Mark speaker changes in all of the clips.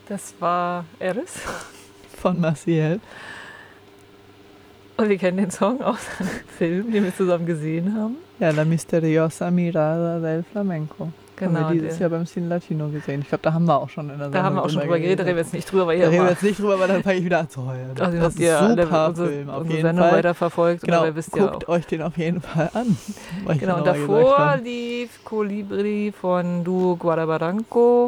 Speaker 1: Das war Eris.
Speaker 2: Von Maciel.
Speaker 1: Und wir kennen den Song aus einem Film, den wir zusammen gesehen haben.
Speaker 2: Ja, La Misteriosa Mirada del Flamenco.
Speaker 1: Genau.
Speaker 2: Haben wir dieses Jahr beim Cine Latino gesehen. Ich glaube, da haben wir auch schon in der Sendung
Speaker 1: Da haben wir auch schon drüber geredet, da reden wir jetzt nicht drüber, weil
Speaker 2: da reden wir jetzt nicht drüber, weil dann fange ich wieder an zu heulen.
Speaker 1: Also
Speaker 2: das ist ein super Film, auf jeden
Speaker 1: Sendung
Speaker 2: Fall.
Speaker 1: Weiterverfolgt,
Speaker 2: genau,
Speaker 1: wisst
Speaker 2: guckt
Speaker 1: ja
Speaker 2: euch den auf jeden Fall an.
Speaker 1: Genau, und davor lief Colibri von Duo Guadabaranco.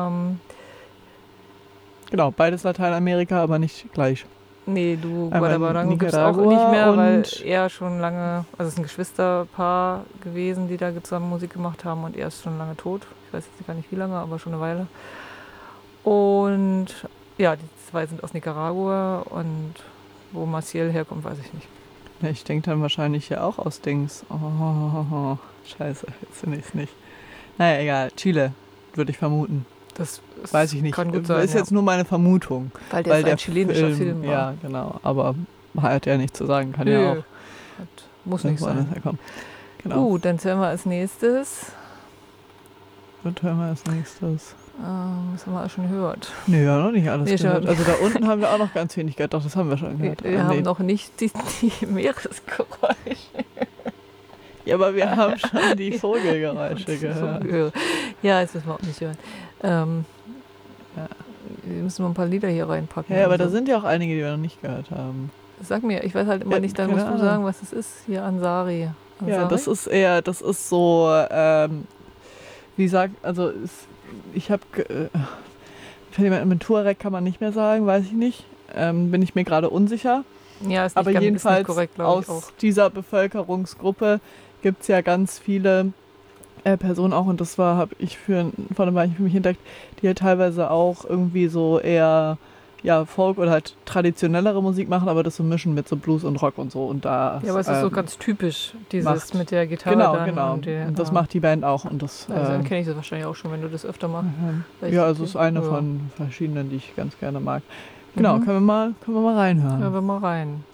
Speaker 2: Genau, beides Lateinamerika, aber nicht gleich.
Speaker 1: Nee, Duo Guadabaranco gibt es auch nicht mehr, weil er schon lange, also es ist ein Geschwisterpaar gewesen, die da zusammen Musik gemacht haben und er ist schon lange tot. Ich weiß jetzt gar nicht wie lange, aber schon eine Weile. Und ja, die zwei sind aus Nicaragua und wo Maciel herkommt, weiß ich nicht.
Speaker 2: Ja, ich denke dann wahrscheinlich ja auch aus Dings. Oh, scheiße, jetzt finde ich es nicht. Naja, egal, Chile, würde ich vermuten.
Speaker 1: Das
Speaker 2: weiß ich nicht.
Speaker 1: Kann gut sein,
Speaker 2: ist jetzt nur meine Vermutung.
Speaker 1: Weil der ein chilenischer Film war.
Speaker 2: Ja, genau. Aber hat ja nichts zu sagen. Kann ja auch.
Speaker 1: Muss nicht sein.
Speaker 2: Genau.
Speaker 1: Gut, dann hören wir als nächstes.
Speaker 2: Was hören wir als nächstes?
Speaker 1: Das haben wir schon gehört.
Speaker 2: Nee, wir haben noch nicht alles gehört. Also da unten haben wir auch noch ganz wenig gehört. Doch, das haben wir schon gehört.
Speaker 1: Wir haben noch nicht die Meeresgeräusche.
Speaker 2: Ja, aber wir haben schon die Vogelgeräusche gehört.
Speaker 1: Ja, jetzt müssen wir auch nicht hören. Wir müssen mal ein paar Lieder hier reinpacken.
Speaker 2: Ja, aber da sind ja auch einige, die wir noch nicht gehört haben.
Speaker 1: Sag mir, ich weiß halt immer nicht, dann musst du sagen, was das ist. Hier Ansari.
Speaker 2: Ja, das ist so, ich habe, mit Tuareg kann man nicht mehr sagen, weiß ich nicht. Bin ich mir gerade unsicher.
Speaker 1: Ja, ist nicht
Speaker 2: aber jedenfalls
Speaker 1: korrekt,
Speaker 2: aus dieser Bevölkerungsgruppe gibt es ja ganz viele Personen auch, und das habe ich vor einem Weilchen für mich entdeckt, die halt teilweise auch irgendwie so eher Folk oder halt traditionellere Musik machen, aber das so mischen mit so Blues und Rock und so. Und da,
Speaker 1: ja, aber es ist so ganz typisch, dieses mit der Gitarre.
Speaker 2: Genau. Und das macht die Band auch. Und das,
Speaker 1: also dann kenne ich das wahrscheinlich auch schon, wenn du das öfter machst.
Speaker 2: Ja, also es ist eine von verschiedenen, die ich ganz gerne mag. Genau, können wir mal reinhören.
Speaker 1: Hören wir mal rein.